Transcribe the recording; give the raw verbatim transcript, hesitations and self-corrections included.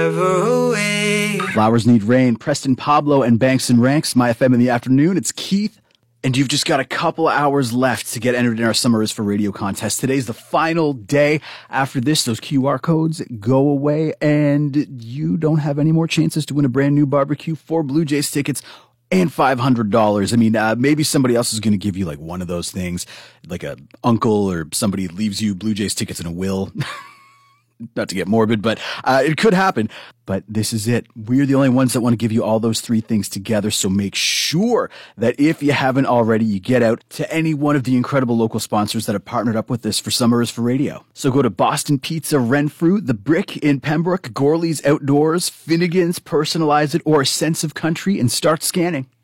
forever away. Flowers Need Rain, Preston Pablo and Banks and Ranks, My F M in the afternoon. It's Keith. And you've just got a couple hours left to get entered in our Summer is for Radio contest. Today's the final day. After this, those Q R codes go away and you don't have any more chances to win a brand new barbecue, four Blue Jays tickets, and five hundred dollars. I mean, uh, maybe somebody else is going to give you like one of those things, like a uncle or somebody leaves you Blue Jays tickets in a will. Not to get morbid, but uh, it could happen. But this is it. We're the only ones that want to give you all those three things together. So make sure that if you haven't already, you get out to any one of the incredible local sponsors that have partnered up with this for Summer is for Radio. So go to Boston Pizza, Renfrew, The Brick in Pembroke, Gorley's Outdoors, Finnegan's, Personalize It, or A Sense of Country and start scanning.